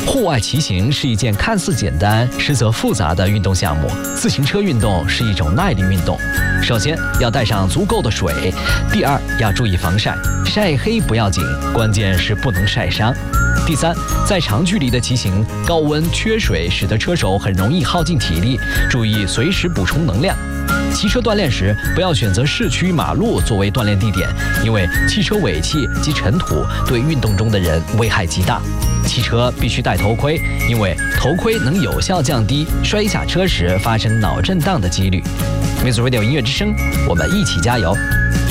户外骑行是一件看似简单，实则复杂的运动项目。自行车运动是一种耐力运动。首先要带上足够的水，第二要注意防晒，晒黑不要紧，关键是不能晒伤。第三，在长距离的骑行，高温缺水使得车手很容易耗尽体力，注意随时补充能量。骑车锻炼时，不要选择市区马路作为锻炼地点，因为汽车尾气及尘土对运动中的人危害极大。骑车必须戴头盔，因为头盔能有效降低摔下车时发生脑震荡的几率。Music Radio 音乐之声，我们一起加油。